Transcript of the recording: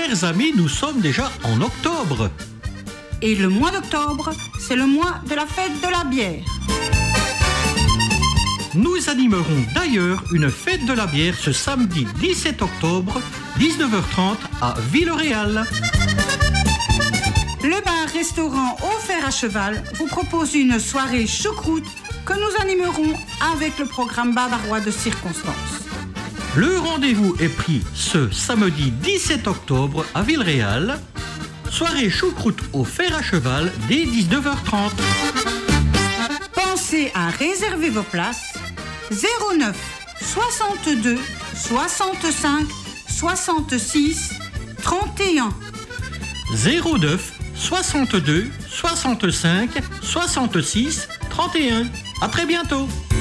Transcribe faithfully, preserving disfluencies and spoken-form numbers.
Chers amis, nous sommes déjà en octobre. Et le mois d'octobre, c'est le mois de la fête de la bière. Nous animerons d'ailleurs une fête de la bière ce samedi dix-sept octobre, dix-neuf heures trente à Villeréal. Le bar-restaurant Au Fer à Cheval vous propose une soirée choucroute que nous animerons avec le programme bavarois de circonstance. Le rendez-vous est pris ce samedi dix-sept octobre à Villeréal. Soirée choucroute au Fer à Cheval dès dix-neuf heures trente. Pensez à réserver vos places zéro neuf soixante-deux soixante-cinq soixante-six trente et un. zéro neuf soixante-deux soixante-cinq soixante-six trente et un. À très bientôt.